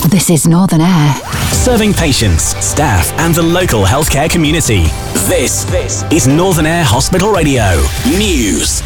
This is Northern Air. Serving patients, staff and the local healthcare community. This is Northern Air Hospital Radio. News.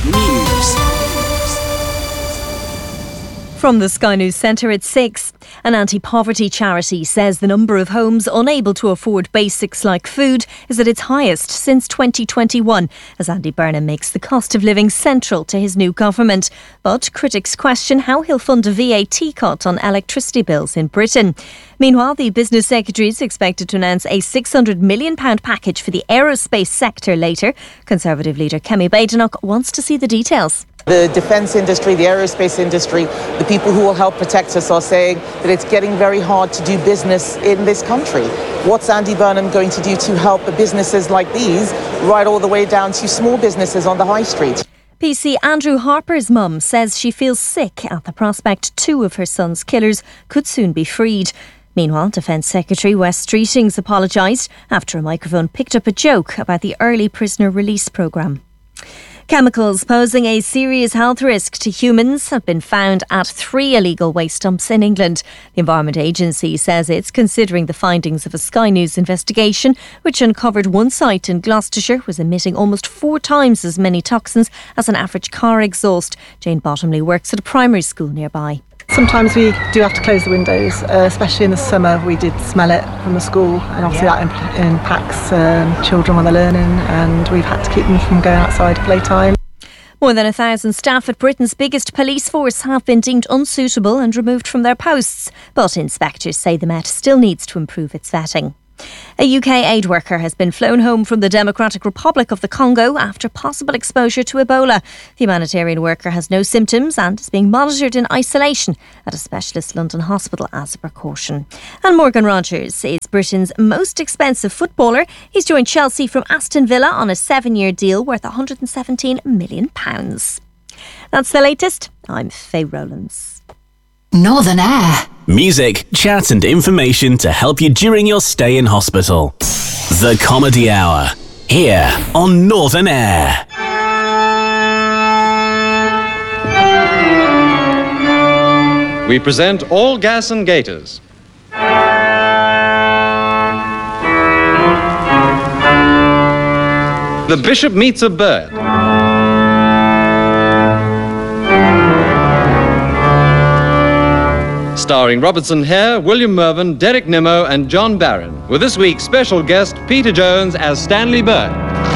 From the Sky News Centre at 6, an anti-poverty charity says the number of homes unable to afford basics like food is at its highest since 2021, as Andy Burnham makes the cost of living central to his new government. But critics question how he'll fund a VAT cut on electricity bills in Britain. Meanwhile, the Business Secretary is expected to announce a £600 million package for the aerospace sector later. Conservative leader Kemi Badenoch wants to see the details. The defence industry, the aerospace industry, the people who will help protect us are saying that it's getting very hard to do business in this country. What's Andy Burnham going to do to help businesses like these, right all the way down to small businesses on the high street? PC Andrew Harper's mum says she feels sick at the prospect 2 of her son's killers could soon be freed. Meanwhile, Defence Secretary Wes Streetings apologised after a microphone picked up a joke about the early prisoner release programme. Chemicals posing a serious health risk to humans have been found at 3 illegal waste dumps in England. The Environment Agency says it's considering the findings of a Sky News investigation which uncovered one site in Gloucestershire was emitting almost 4 times as many toxins as an average car exhaust. Jane Bottomley works at a primary school nearby. Sometimes we do have to close the windows, especially in the summer. We did smell it from the school, and obviously that impacts children when they're learning, and we've had to keep them from going outside at playtime. More than 1,000 staff at Britain's biggest police force have been deemed unsuitable and removed from their posts, but inspectors say the Met still needs to improve its vetting. A UK aid worker has been flown home from the Democratic Republic of the Congo after possible exposure to Ebola. The humanitarian worker has no symptoms and is being monitored in isolation at a specialist London hospital as a precaution. And Morgan Rogers is Britain's most expensive footballer. He's joined Chelsea from Aston Villa on a 7-year deal worth £117 million. That's the latest. I'm Faye Rowlands. Northern Air. Music, chat and information to help you during your stay in hospital. The Comedy Hour, here on Northern Air. We present All Gas and Gaiters. The Bishop Meets a Bird. Starring Robertson Hare, William Mervyn, Derek Nimmo and John Barron, with this week's special guest Peter Jones as Stanley Bird.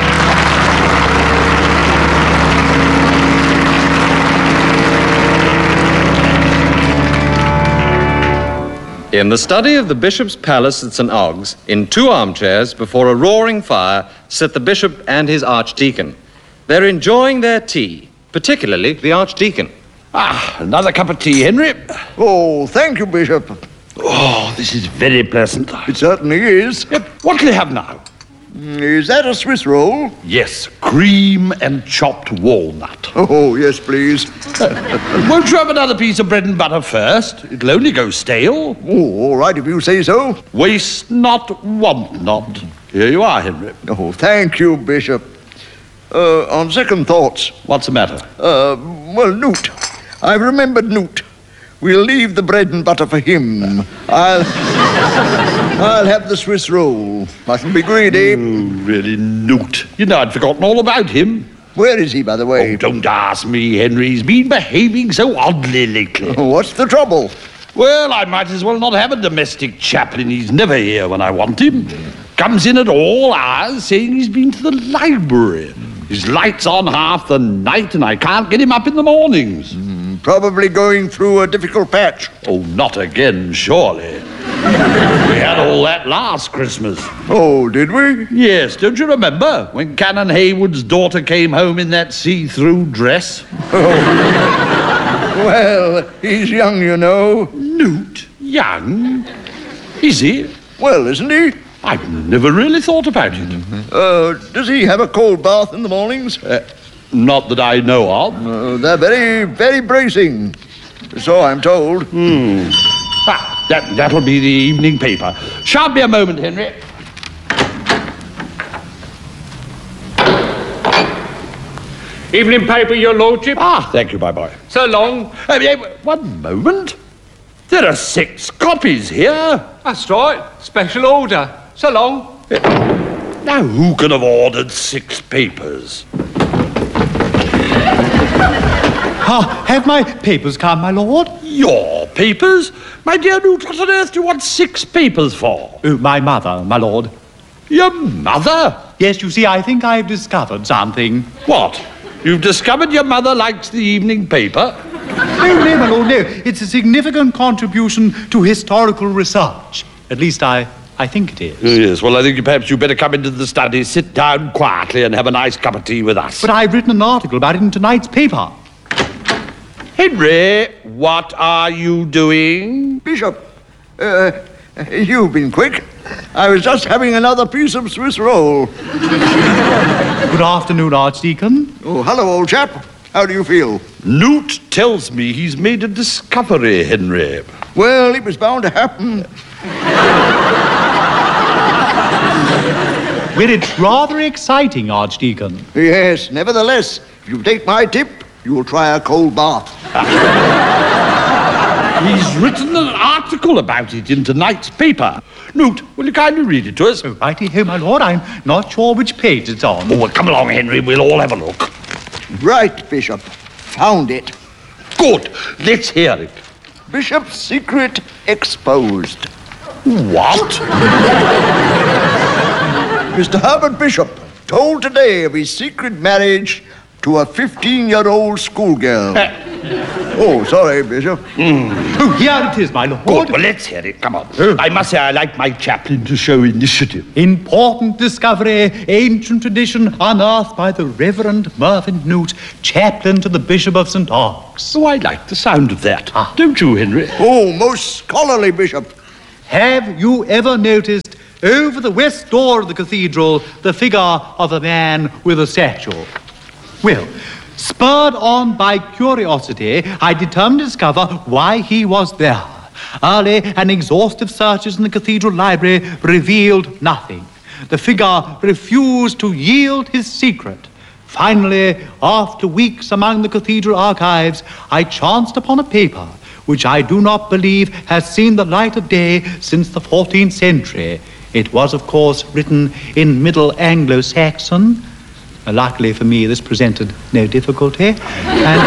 In the study of the Bishop's Palace at St. Ogg's, in 2 armchairs before a roaring fire, sit the Bishop and his Archdeacon. They're enjoying their tea, particularly the Archdeacon. Another cup of tea, Henry. Oh, thank you, Bishop. Oh, this is very pleasant. It certainly is. Yep. What can I have now? Is that a Swiss roll? Yes, cream and chopped walnut. Oh, yes, please. Won't you have another piece of bread and butter first? It'll only go stale. Oh, all right, if you say so. Waste not, want not. Here you are, Henry. Oh, thank you, Bishop. On second thoughts... What's the matter? Well, Newt. I've remembered Newt. We'll leave the bread and butter for him. I'll have the Swiss roll. Mustn't be greedy. Oh, really, Newt. You know, I'd forgotten all about him. Where is he, by the way? Oh, don't ask me, Henry. He's been behaving so oddly lately. What's the trouble? Well, I might as well not have a domestic chaplain. He's never here when I want him. Comes in at all hours saying he's been to the library. His light's on half the night and I can't get him up in the mornings. Probably going through a difficult patch. Oh, not again, surely. We had all that last Christmas. Oh, did we? Yes, don't you remember? When Canon Haywood's daughter came home in that see-through dress? Well, he's young, you know. Newt? Young? Is he? Well, isn't he? I've never really thought about it. Does he have a cold bath in the mornings? Not that I know of. They're very, very bracing. So I'm told. That'll be the evening paper. Shan't be a moment, Henry. Evening paper, your lordship. Thank you, my boy. So long. 1 moment. There are 6 copies here. That's right. Special order. So long. Now, who can have ordered 6 papers? Have my papers come, my lord? Your papers? My dear Newt, what on earth do you want 6 papers for? Oh, my mother, my lord. Your mother? Yes, you see, I think I've discovered something. What? You've discovered your mother likes the evening paper? No, my lord, no. It's a significant contribution to historical research. At least I think it is. Yes, well, I think perhaps you'd better come into the study, sit down quietly and have a nice cup of tea with us. But I've written an article about it in tonight's paper. Henry, what are you doing? Bishop, you've been quick. I was just having another piece of Swiss roll. Good afternoon, Archdeacon. Oh, hello, old chap. How do you feel? Newt tells me he's made a discovery, Henry. Well, it was bound to happen. Well, it's rather exciting, Archdeacon. Yes, nevertheless, if you take my tip, you'll try a cold bath. He's written an article about it in tonight's paper. Newt, will you kindly read it to us? Oh, righty-ho, my lord. I'm not sure which page it's on. Oh, well, come along, Henry. We'll all have a look. Right, Bishop. Found it. Good. Let's hear it. Bishop's secret exposed. What? Mr. Herbert Bishop told today of his secret marriage to a 15-year-old schoolgirl. Oh, sorry, Bishop. Oh, here it is, my lord. Good. Well, let's hear it. Come on. I must say I like my chaplain to show initiative. Important discovery, ancient tradition unearthed by the Reverend Mervyn Newt, chaplain to the Bishop of St. Arcs. Oh, I like the sound of that. Don't you, Henry? Oh, most scholarly, Bishop. Have you ever noticed over the west door of the cathedral the figure of a man with a satchel? Well, spurred on by curiosity, I determined to discover why he was there. Early and exhaustive searches in the cathedral library revealed nothing. The figure refused to yield his secret. Finally, after weeks among the cathedral archives, I chanced upon a paper which I do not believe has seen the light of day since the 14th century. It was, of course, written in Middle Anglo-Saxon. Luckily for me, this presented no difficulty. And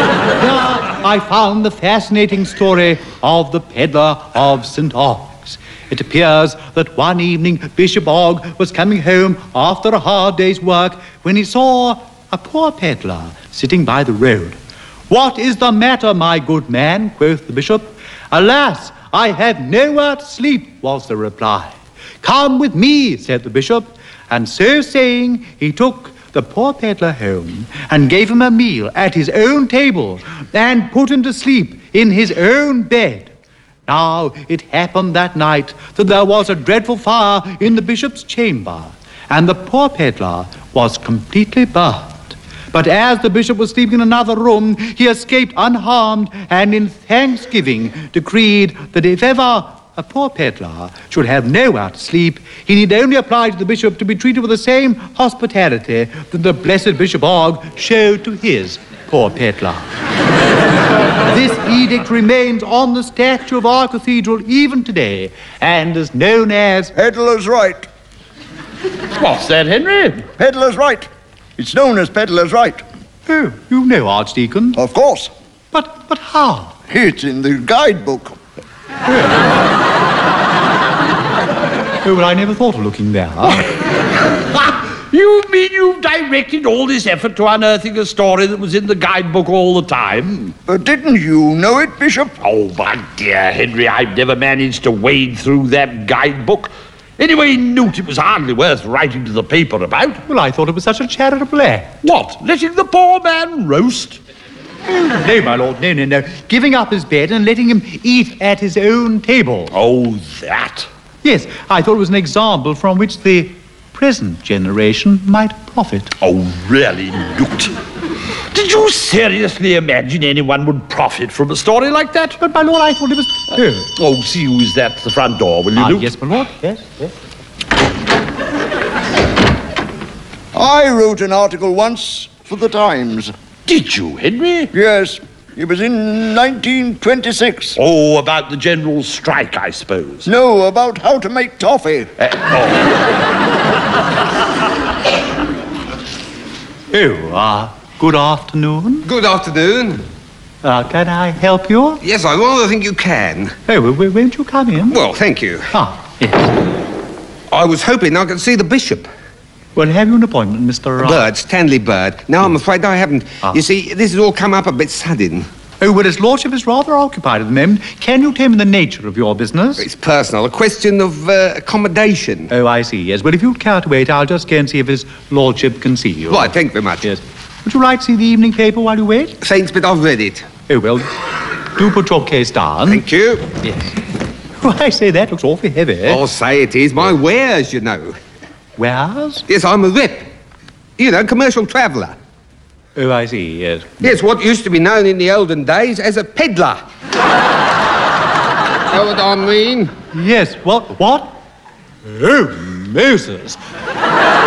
there I found the fascinating story of the peddler of St. Arcs. It appears that one evening Bishop Og was coming home after a hard day's work when he saw a poor peddler sitting by the road. "What is the matter, my good man?" quoth the bishop. "Alas, I have nowhere to sleep," was the reply. "Come with me," said the bishop, and so saying, he took the poor peddler home and gave him a meal at his own table and put him to sleep in his own bed. Now, it happened that night that there was a dreadful fire in the bishop's chamber, and the poor peddler was completely burnt. But as the bishop was sleeping in another room, he escaped unharmed and in thanksgiving decreed that if ever a poor peddler should have nowhere to sleep, he need only apply to the bishop to be treated with the same hospitality that the blessed Bishop Og showed to his poor peddler. This edict remains on the statue of our cathedral even today and is known as Peddler's Right. What's that, Henry? Peddler's Right. It's known as Peddler's Right. Oh, you know, Archdeacon. Of course. But how? It's in the guidebook. Oh, well, I never thought of looking there. You mean you've directed all this effort to unearthing a story that was in the guidebook all the time? But didn't you know it, Bishop? Oh, my dear Henry, I've never managed to wade through that guidebook. Anyway, Newt, it was hardly worth writing to the paper about. Well, I thought it was such a charitable act. What, letting the poor man roast? No, my lord, no. Giving up his bed and letting him eat at his own table. Oh, that? Yes, I thought it was an example from which the present generation might profit. Oh, really, Newt? Did you seriously imagine anyone would profit from a story like that? But, my lord, I thought it was... Oh, see who's at the front door, will you, Newt? Yes, my lord, yes. I wrote an article once for the Times. Did you, Henry? Yes, It was in 1926. Oh, about the general strike, I suppose. No, about how to make toffee. Good afternoon. Good afternoon. Can I help you? Yes, I rather think you can. Oh, won't you come in? Well, thank you. Yes. I was hoping I could see the bishop. Well, have you an appointment, Mr. Bird, Stanley Bird. No, I'm afraid I haven't. You see, this has all come up a bit sudden. Oh, well, his lordship is rather occupied at the moment. Can you tell me the nature of your business? It's personal, a question of accommodation. Oh, I see, yes. Well, if you'd care to wait, I'll just go and see if his lordship can see you. Right, thank you very much. Yes. Would you like to see the evening paper while you wait? Thanks, but I've read it. Oh, well, do put your case down. Thank you. Yes. Well, I say, that looks awfully heavy. I'll say it is. My wares, you know. Wares? Yes, I'm a rep. You know, commercial traveller. Oh, I see, yes. Yes, what used to be known in the olden days as a peddler. Know what I mean? Yes, what? Oh, Moses.